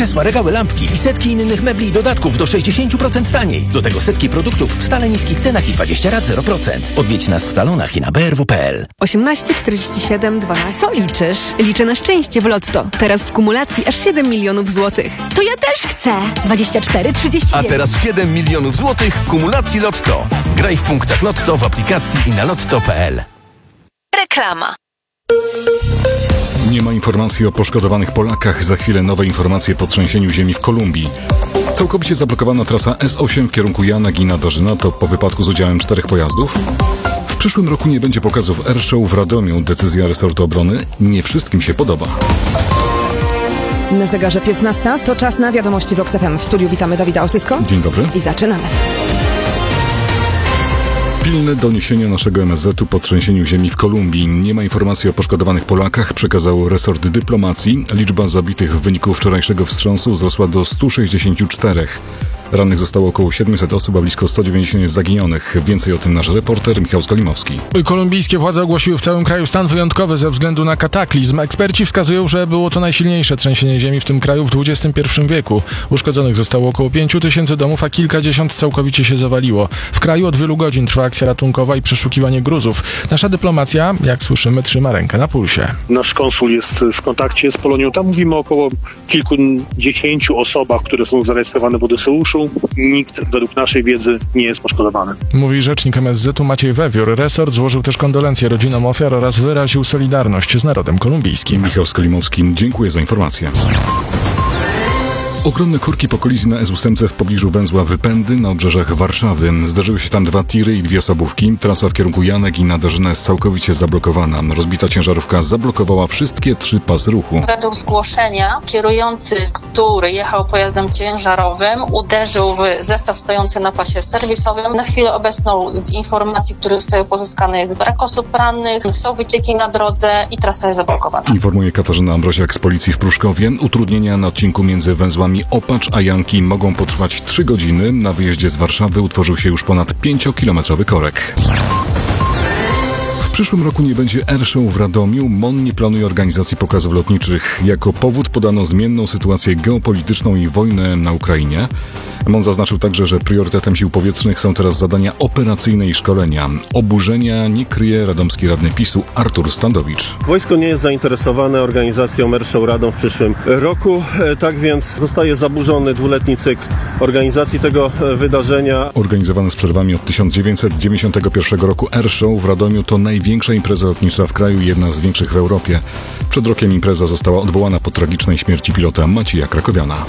krzesła, regały, lampki i setki innych mebli i dodatków do 60% taniej. Do tego setki produktów w stale niskich cenach i 20 rat 0%. Odwiedź nas w salonach i na brw.pl. 18 47 12. Co liczysz? Liczę na szczęście w Lotto. Teraz w kumulacji aż 7 milionów złotych. To ja też chcę! 24 39. A teraz 7 milionów złotych w kumulacji Lotto. Graj w punktach Lotto w aplikacji i na lotto.pl. Reklama. Nie ma informacji o poszkodowanych Polakach. Za chwilę nowe informacje po trzęsieniu ziemi w Kolumbii. Całkowicie zablokowana trasa S8 w kierunku Janek i Nadarzyna to po wypadku z udziałem 4 pojazdów. W przyszłym roku nie będzie pokazów Airshow w Radomiu. Decyzja resortu obrony nie wszystkim się podoba. Na zegarze 15 to czas na wiadomości Vox FM. W studiu witamy Dawida Osysko. Dzień dobry. I zaczynamy. Pilne doniesienia naszego MSZ-u po trzęsieniu ziemi w Kolumbii. Nie ma informacji o poszkodowanych Polakach, przekazał resort dyplomacji. Liczba zabitych w wyniku wczorajszego wstrząsu wzrosła do 164. Rannych zostało około 700 osób, a blisko 190 jest zaginionych. Więcej o tym nasz reporter Michał Skolimowski. Kolumbijskie władze ogłosiły w całym kraju stan wyjątkowy ze względu na kataklizm. Eksperci wskazują, że było to najsilniejsze trzęsienie ziemi w tym kraju w XXI wieku. Uszkodzonych zostało około 5000 domów, a kilkadziesiąt całkowicie się zawaliło. W kraju od wielu godzin trwa akcja ratunkowa i przeszukiwanie gruzów. Nasza dyplomacja, jak słyszymy, trzyma rękę na pulsie. Nasz konsul jest w kontakcie z Polonią. Tam mówimy o około kilkudziesięciu osobach, które są zarejestrowane w Odeseuszu. Nikt według naszej wiedzy nie jest poszkodowany. Mówi rzecznik MSZ-u Maciej Wewiór. Resort złożył też kondolencje rodzinom ofiar oraz wyraził solidarność z narodem kolumbijskim. Michał Skolimowski, dziękuję za informację. Ogromne korki po kolizji na S8 w pobliżu węzła Wypędy na obrzeżach Warszawy. Zdarzyły się tam 2 tiry i 2 osobówki. Trasa w kierunku Janek i Nadarzyna jest całkowicie zablokowana. Rozbita ciężarówka zablokowała wszystkie 3 pasy ruchu. Według zgłoszenia kierujący, który jechał pojazdem ciężarowym, uderzył w zestaw stojący na pasie serwisowym. Na chwilę obecną z informacji, które zostały pozyskane, jest brak osób rannych, są wycieki na drodze i trasa jest zablokowana. Informuje Katarzyna Ambroziak z policji w Pruszkowie. Utrudnienia na odcinku między węzłami Opacz a Janki mogą potrwać 3 godziny. Na wyjeździe z Warszawy utworzył się już ponad 5-kilometrowy korek. W przyszłym roku nie będzie Airshow w Radomiu. MON nie planuje organizacji pokazów lotniczych. Jako powód podano zmienną sytuację geopolityczną i wojnę na Ukrainie. MON zaznaczył także, że priorytetem sił powietrznych są teraz zadania operacyjne i szkolenia. Oburzenia nie kryje radomski radny PiS-u Artur Standowicz. Wojsko nie jest zainteresowane organizacją Airshow Radom w przyszłym roku, tak więc zostaje zaburzony 2-letni cykl organizacji tego wydarzenia. Organizowane z przerwami od 1991 roku Airshow w Radomiu to największa impreza lotnicza w kraju i jedna z większych w Europie. Przed rokiem impreza została odwołana po tragicznej śmierci pilota Macieja Krakowiana.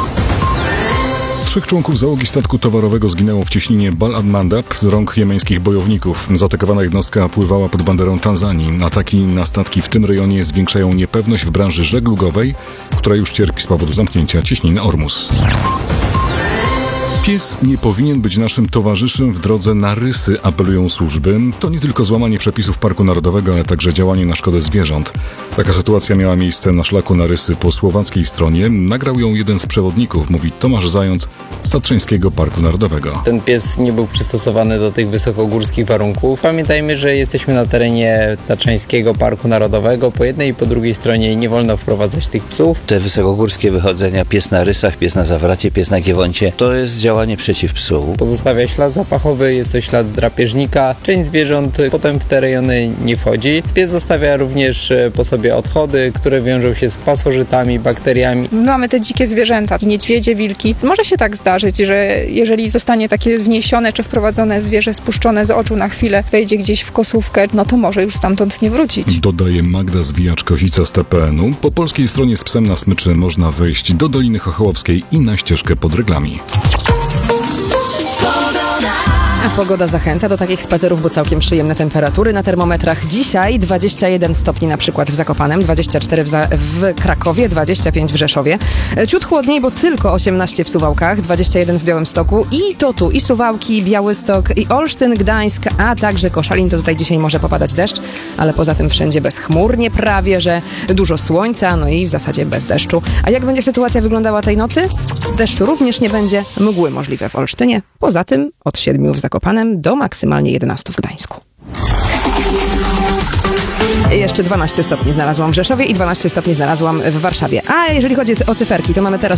3 członków załogi statku towarowego zginęło w cieśninie Bal ad-Mandab z rąk jemeńskich bojowników. Zaatakowana jednostka pływała pod banderą Tanzanii. Ataki na statki w tym rejonie zwiększają niepewność w branży żeglugowej, która już cierpi z powodu zamknięcia cieśniny Ormus. Pies nie powinien być naszym towarzyszem w drodze na rysy, apelują służby. To nie tylko złamanie przepisów Parku Narodowego, ale także działanie na szkodę zwierząt. Taka sytuacja miała miejsce na szlaku na rysy po słowackiej stronie. Nagrał ją jeden z przewodników, mówi Tomasz Zając z Tatrzańskiego Parku Narodowego. Ten pies nie był przystosowany do tych wysokogórskich warunków. Pamiętajmy, że jesteśmy na terenie Tatrzańskiego Parku Narodowego. Po jednej i po drugiej stronie nie wolno wprowadzać tych psów. Te wysokogórskie wychodzenia, pies na rysach, pies na zawracie, pies na giewoncie, to jest działanie przeciw psu. Pozostawia ślad zapachowy, jest to ślad drapieżnika. Część zwierząt potem w te rejony nie wchodzi. Pies zostawia również po sobie odchody, które wiążą się z pasożytami, bakteriami. Mamy te dzikie zwierzęta, niedźwiedzie, wilki. Może się tak zdarzyć, że jeżeli zostanie takie wniesione czy wprowadzone zwierzę spuszczone z oczu na chwilę, wejdzie gdzieś w kosówkę, no to może już stamtąd nie wrócić. Dodaje Magda Zwijacz-Kozica z TPN-u. Po polskiej stronie z psem na smyczy można wejść do Doliny Chochołowskiej i na ścieżkę pod Ryglami. A pogoda zachęca do takich spacerów, bo całkiem przyjemne temperatury na termometrach. Dzisiaj 21 stopni na przykład w Zakopanem, 24 w Krakowie, 25 w Rzeszowie. Ciut chłodniej, bo tylko 18 w Suwałkach, 21 w Białymstoku i to tu i Suwałki, Białystok i Olsztyn, Gdańsk, a także Koszalin. To tutaj dzisiaj może popadać deszcz, ale poza tym wszędzie bezchmurnie prawie, że dużo słońca, no i w zasadzie bez deszczu. A jak będzie sytuacja wyglądała tej nocy? Deszczu również nie będzie, mgły możliwe w Olsztynie. Poza tym od 7 w Zakopanem do maksymalnie 11 w Gdańsku. Jeszcze 12 stopni znalazłam w Rzeszowie i 12 stopni znalazłam w Warszawie. A jeżeli chodzi o cyferki, to mamy teraz